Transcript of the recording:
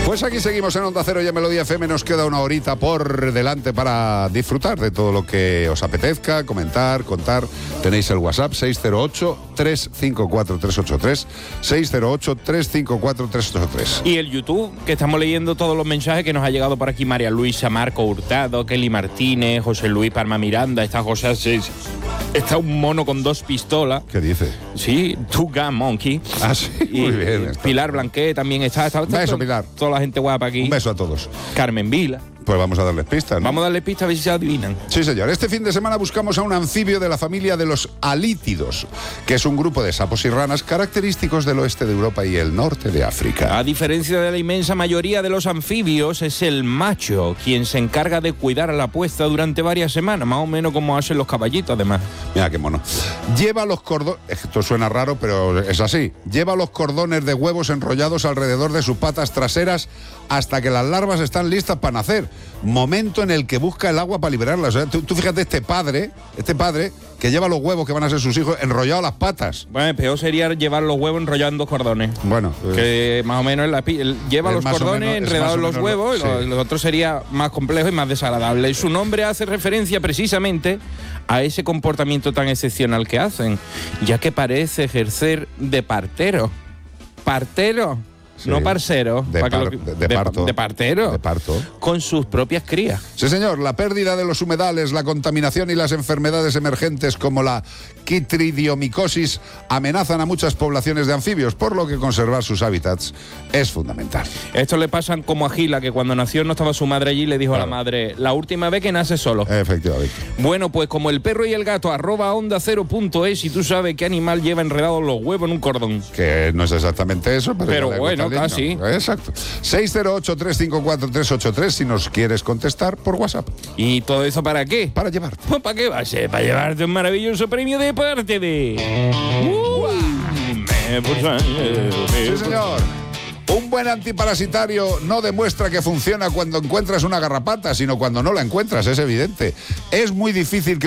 Pues aquí seguimos en Onda Cero y en Melodía FM. Nos queda una horita por delante para disfrutar de todo lo que os apetezca, comentar, contar. Tenéis el WhatsApp 608-354-383, 608-354-383. Y el YouTube, que estamos leyendo todos los mensajes que nos ha llegado por aquí. María Luisa, Marco Hurtado, Kelly Martínez, José Luis Palma Miranda, está José Asís, está un mono con 2 pistolas. ¿Qué dice? Sí, Two Gun Monkey. Ah, sí, muy bien. Pilar Blanqué también está Beso, Pilar. Toda la gente guapa aquí. Un beso a todos. Carmen Vila. Pues vamos a darles pistas, ¿no? Vamos a darle pistas a ver si se adivinan. Sí, señor. Este fin de semana buscamos a un anfibio de la familia de los alítidos, que es un grupo de sapos y ranas característicos del oeste de Europa y el norte de África. A diferencia de la inmensa mayoría de los anfibios, es el macho quien se encarga de cuidar a la puesta durante varias semanas, más o menos como hacen los caballitos, además. Mira qué mono. Lleva los cordones... Esto suena raro, pero es así. Lleva los cordones de huevos enrollados alrededor de sus patas traseras hasta que las larvas están listas para nacer. Momento en el que busca el agua para liberarlas. O sea, tú fíjate, este padre que lleva los huevos que van a ser sus hijos enrollados las patas. Bueno, peor sería llevar los huevos enrollando cordones. Bueno, que más o menos lleva los cordones enredados en los huevos, sí. y lo otro sería más complejo y más desagradable. Y su nombre hace referencia precisamente a ese comportamiento tan excepcional que hacen, ya que parece ejercer de partero. Partero. Sí. No parcero. De parto. De partero. De parto. Con sus propias crías. Sí, señor. La pérdida de los humedales, la contaminación y las enfermedades emergentes como la quitridiomicosis amenazan a muchas poblaciones de anfibios, por lo que conservar sus hábitats es fundamental. Esto le pasan como a Gila, que cuando nació no estaba su madre allí y le dijo a la madre, la última vez que nace solo. Efectivamente. Bueno, pues como el perro y el gato, @onda0.es, y tú sabes qué animal lleva enredados los huevos en un cordón. Que no es exactamente eso, pero bueno, casi. Exacto. 608-354-383 si nos quieres contestar por WhatsApp. ¿Y todo eso para qué? Para llevarte. Pues ¿para qué va a ser? Para llevarte un maravilloso premio de parte de... Sí, señor. Un buen antiparasitario no demuestra que funciona cuando encuentras una garrapata, sino cuando no la encuentras, es evidente. Es muy difícil que